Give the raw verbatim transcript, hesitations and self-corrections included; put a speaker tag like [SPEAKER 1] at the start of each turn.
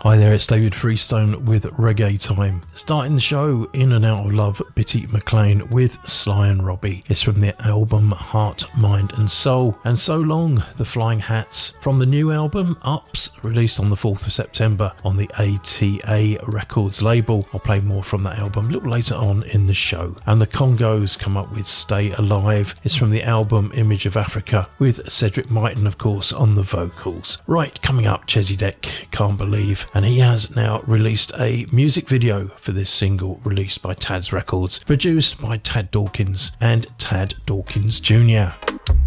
[SPEAKER 1] Hi there, it's David Freestone with Reggae Time. Starting the show, In and Out of Love, Bitty McLean with Sly and Robbie. It's from their album Heart, Mind and Soul. And So Long, The Flying Hats, from the new album Ups, released on the fourth of September on the A T A Records label. I'll play more from that album a little later on in the show. And the Congos come up with Stay Alive. It's from the album Image of Africa, with Cedric Myton, of course, on the vocals. Right, coming up, Chezzy Deck, Can't Believe, and he has now released a music video for this single released by Tad's Records, produced by Tad Dawkins and Tad Dawkins Junior